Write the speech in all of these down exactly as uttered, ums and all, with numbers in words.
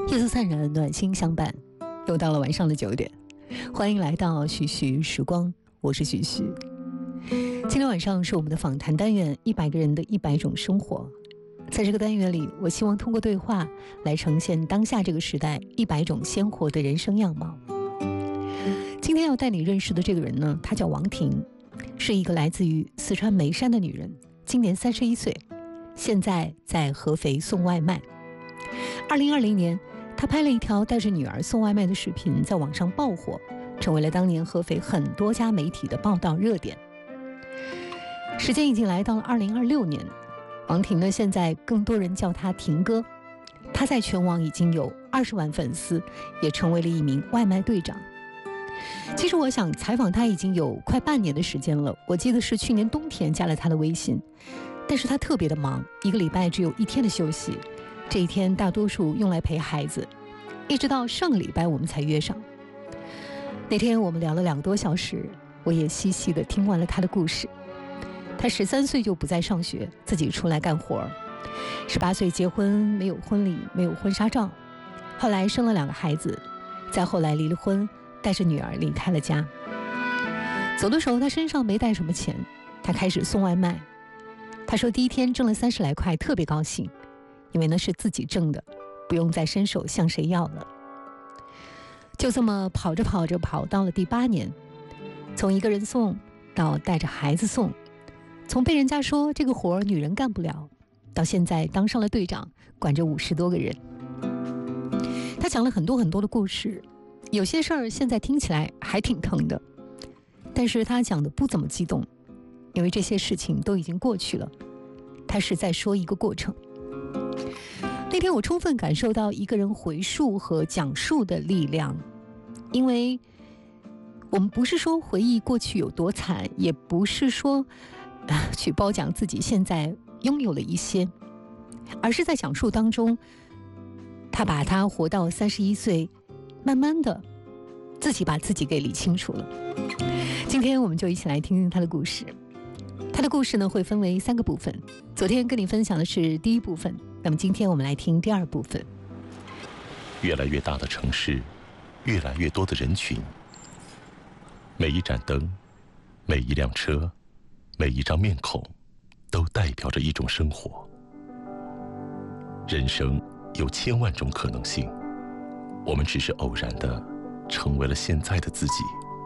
夜色散然，暖心相伴，又到了晚上的九点，欢迎来到徐徐时光，我是徐徐。今天晚上是我们的访谈单元，一百个人的一百种生活。在这个单元里，我希望通过对话来呈现当下这个时代一百种鲜活的人生样貌。今天要带你认识的这个人呢，她叫王婷，是一个来自于四川眉山的女人，今年三十一岁，现在在合肥送外卖。二零二零年，她拍了一条带着女儿送外卖的视频，在网上爆火，成为了当年合肥很多家媒体的报道热点。时间已经来到了二零二六年，王婷呢，现在更多人叫她婷哥。她在全网已经有二十万粉丝，也成为了一名外卖队长。其实我想采访她已经有快半年的时间了，我记得是去年冬天加了她的微信，但是她特别的忙，一个礼拜只有一天的休息，这一天大多数用来陪孩子，一直到上个礼拜我们才约上。那天我们聊了两个多小时，我也细细地听完了她的故事。她十三岁就不再上学，自己出来干活。十八岁结婚，没有婚礼，没有婚纱照。后来生了两个孩子，再后来离了婚，带着女儿离开了家。走的时候，她身上没带什么钱，她开始送外卖。她说第一天挣了三十来块，特别高兴，因为那是自己挣的，不用再伸手向谁要了。就这么跑着跑着，跑到了第八年，从一个人送到带着孩子送，从被人家说这个活女人干不了，到现在当上了队长，管着五十多个人。他讲了很多很多的故事，有些事儿现在听起来还挺疼的，但是他讲的不怎么激动，因为这些事情都已经过去了。他是在说一个过程。那天我充分感受到一个人回述和讲述的力量，因为我们不是说回忆过去有多惨，也不是说、呃、去褒奖自己现在拥有了一些，而是在讲述当中，他把他活到三十一岁，慢慢的自己把自己给理清楚了。今天我们就一起来听听他的故事。他的故事呢，会分为三个部分，昨天跟你分享的是第一部分，那么今天我们来听第二部分。 越来越大的城市，越来越多的人群，每一盏灯，每一辆车，每一张面孔，都代表着一种生活。人生有千万种可能性，我们只是偶然的成为了现在的自己。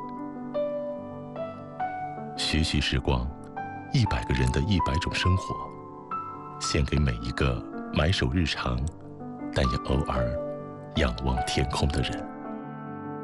徐徐时光，一百个人的一百种生活，献给每一个埋首日常，但也偶尔仰望天空的人。